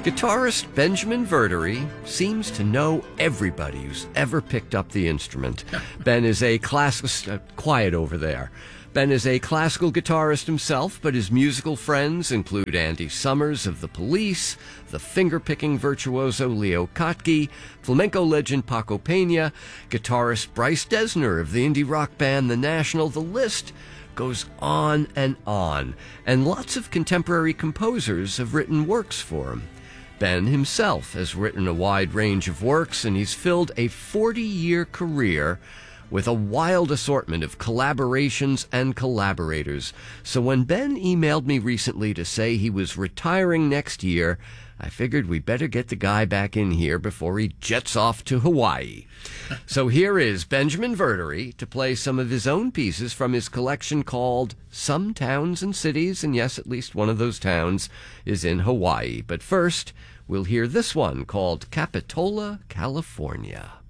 Guitarist Benjamin Verdery seems to know everybody who's ever picked up the instrument. Ben is a classical... quiet over there. Ben is a classical guitarist himself, but his musical friends include Andy Summers of The Police, the finger-picking virtuoso Leo Kottke, flamenco legend Paco Peña, guitarist Bryce Dessner of the indie rock band The National. The list goes on, and lots of contemporary composers have written works for him. Ben himself has written a wide range of works, and he's filled a 40-year career with a wild assortment of collaborations and collaborators. So when Ben emailed me recently to say he was retiring next year, I figured we better get the guy back in here before he jets off to Hawaii. So here is Benjamin Verdery to play some of his own pieces from his collection called Some Towns and Cities, and yes, at least one of those towns is in Hawaii. But first, we'll hear this one called Capitola, California.